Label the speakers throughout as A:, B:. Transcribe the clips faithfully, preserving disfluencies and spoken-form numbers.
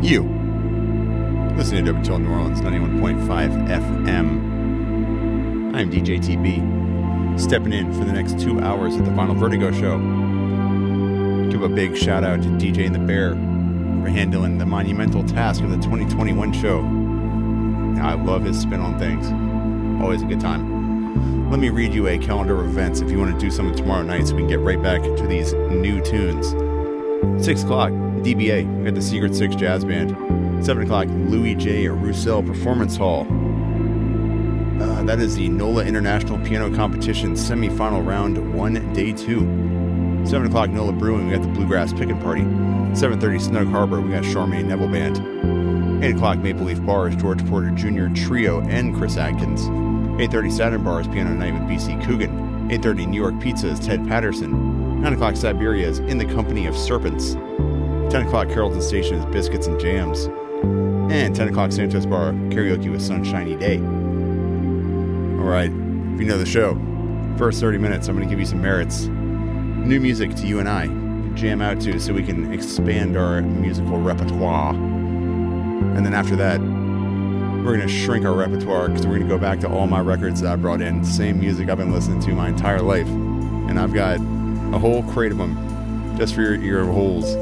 A: You. Listening to W T L New Orleans, ninety-one point five F M. I'm D J T B, stepping in for the next two hours at the Vinyl Vertigo Show. Give a big shout out to D J and the Bear for handling the monumental task of the twenty twenty-one show. I love his spin on things. Always a good time. Let me read you a calendar of events if you want to do something tomorrow night so we can get right back to these new tunes. six o'clock, D B A, we got the Secret Six Jazz Band. seven o'clock, Louis J. Roussel Performance Hall. Uh, that is the NOLA International Piano Competition Semi-Final Round one, Day two. seven o'clock, NOLA Brewing, we got the Bluegrass Pickin' Party. seven thirty, Snug Harbor, we got Charmaine Neville Band. eight o'clock, Maple Leaf Bars, George Porter Junior Trio and Chris Adkins. eight thirty, Saturn Bars, Piano Night with B C Coogan. eight thirty, New York Pizza's Ted Patterson. nine o'clock, Siberia's In the Company of Serpents. ten o'clock, Carrollton Station's Biscuits and Jams. And ten o'clock, Santos Bar, Karaoke with Sunshiny Day. Alright, if you know the show, first thirty minutes, I'm going to give you some merits. New music to you and I jam out to so we can expand our musical repertoire. And then after that, we're going to shrink our repertoire because we're going to go back to all my records that I brought in. Same music I've been listening to my entire life. And I've got a whole crate of them just for your ear holes.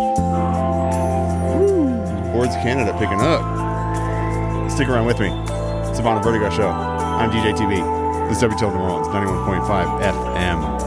A: Boards Canada picking up. Stick around with me. It's the Vinyl Vertigo Show. I'm D J T V. This is W T L New Orleans, ninety-one point five F M.